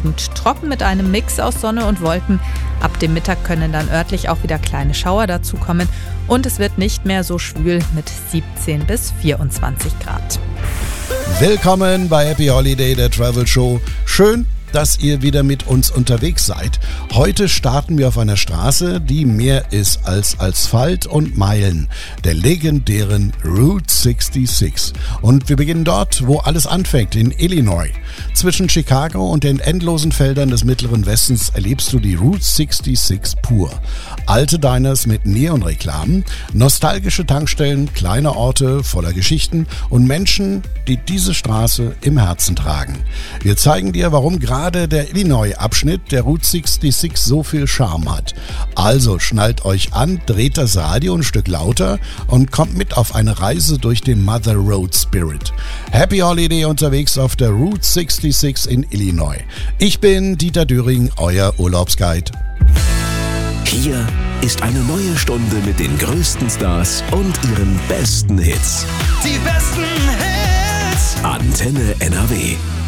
überwiegend trocken mit einem Mix aus Sonne und Wolken. Ab dem Mittag können dann örtlich auch wieder kleine Schauer dazukommen und es wird nicht mehr so schwül mit 17 bis 24 Grad. Willkommen bei Happy Holiday, der Travel Show. Schön, dass ihr wieder mit uns unterwegs seid. Heute starten wir auf einer Straße, die mehr ist als Asphalt und Meilen, der legendären Route 66. Und wir beginnen dort, wo alles anfängt, in Illinois. Zwischen Chicago und den endlosen Feldern des Mittleren Westens erlebst du die Route 66 pur. Alte Diners mit Neonreklamen, nostalgische Tankstellen, kleine Orte voller Geschichten und Menschen, die diese Straße im Herzen tragen. Wir zeigen dir, warum gerade der Illinois-Abschnitt der Route 66 so viel Charme hat. Also schnallt euch an, dreht das Radio ein Stück lauter und kommt mit auf eine Reise durch den Mother Road Spirit. Happy Holiday unterwegs auf der Route 66 in Illinois. Ich bin Dieter Düring, euer Urlaubsguide. Hier ist eine neue Stunde mit den größten Stars und ihren besten Hits. Die besten Hits. Antenne NRW.